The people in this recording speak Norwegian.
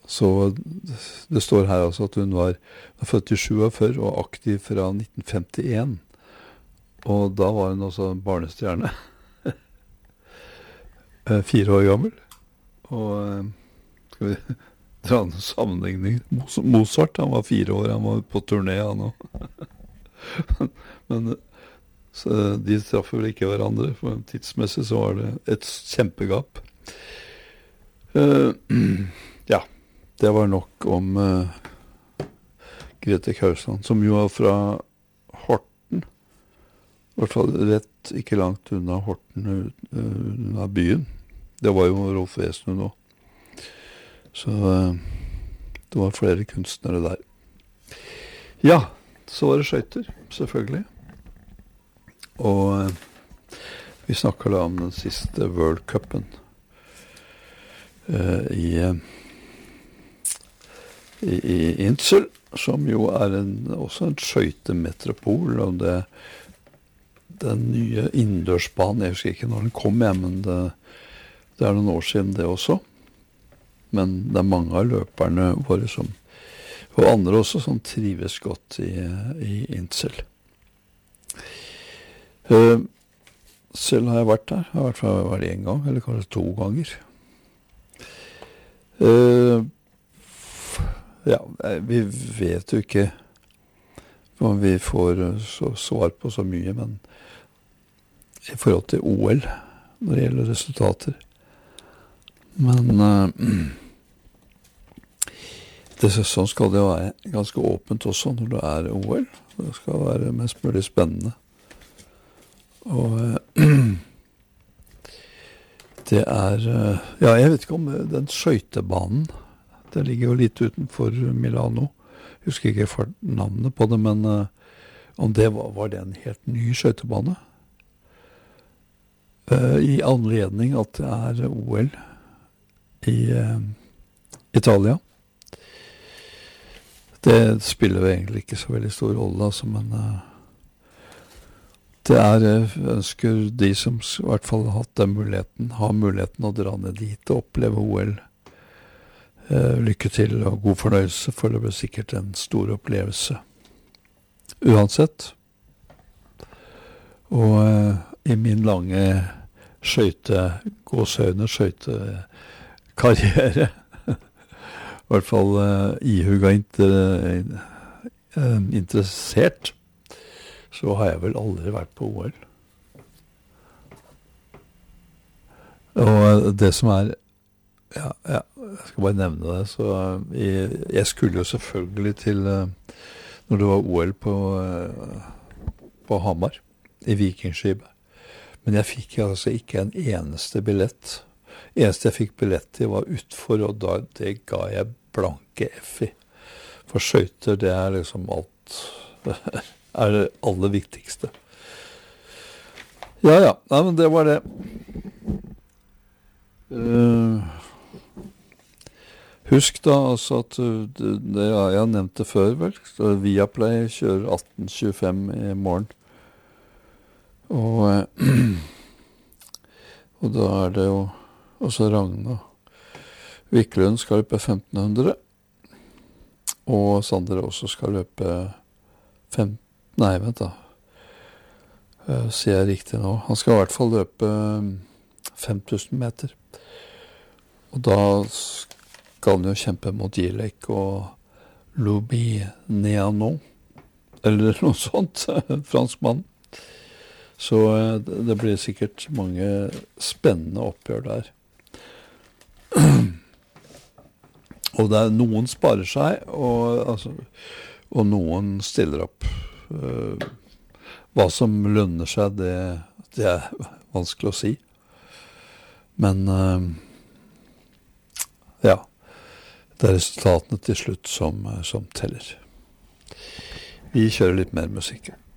Så det står her altså at hun var født i 47 og aktiv fra 1951. Og da var hun også barnestjerne. 4 år gammel. Og skal vi dra en sammenligning? Mozart, han var 4 år, han var på turné han også. Men så de traff vel ikke hverandre, for tidsmessig så var det et kjempegap. Ja, det var nok om Grete Kausland, som jo var fra Horten. I hvert fall rett ikke langt unna Horten, unna byen. Det var jo Rolf Wesenlund nå. Så det var flere kunstnere der. Ja, så var det skøyter, selvfølgelig. Og vi snakker da om den siste World Cupen i Insel, som jo er også en skøytemetropol, og den nye innendørsbanen, jeg husker ikke når den kom hjem, men det er noen år siden det også. Men det er mange av løperne våre og andre også, som trives godt i Insel. Selv har jeg vært der. Jeg har vært der 1 gang, eller kanskje 2 ganger. Ja, vi vet jo ikke om vi får svar på så mye, men i forhold til OL, når det gjelder resultater. Men sånn skal det være ganske åpent også når det er OL. Det skal være mest mulig spennende. Og det ja, jeg vet ikke om den skøytebanen, det ligger jo litt utenfor Milano. Jeg husker ikke navnet på det, men om det var det en helt ny skøytebane. I anledning at det er OL i Italia. Det spiller jo egentlig ikke så veldig stor rolle, altså, men det ønsker de som i hvert fall har hatt den muligheten, har muligheten å dra ned dit og oppleve OL. Lykke til og god fornøyelse, for det blir sikkert en stor opplevelse. Uansett. Og i min lange skøytekarriere, i hvert fall ihuga interessert, så har jeg vel aldri vært på OL. Og det som ja, jeg skal bare nevne det, så jeg skulle jo selvfølgelig til, når det var OL på Hamar, i Vikingskipet, men jeg fikk altså ikke en eneste billett. Eneste jeg fikk billett til var utfor, og det ga jeg blanke F i. For skøyter, det er liksom alt, er det aller viktigste. Ja, nei, men det var det. Husk da altså at jeg har nevnt det før vel, så Viaplay kjører 18.25 i morgen. Og da er det jo også Ragna Viklund skal løpe 1500, og Sander også skal løpe sier jeg riktig nå. Han skal i hvert fall løpe 5000 meter. Og da skal han jo kjempe mot Gilek og Loubineano, eller noe sånt, franskmann. Så det blir sikkert mange spennende oppgjør der. Og noen sparer seg, og noen stiller opp. Hva som lønner seg, det er vanskelig å si. Men ja, det er resultatene til slutt som teller. Vi kjører litt mer musikk.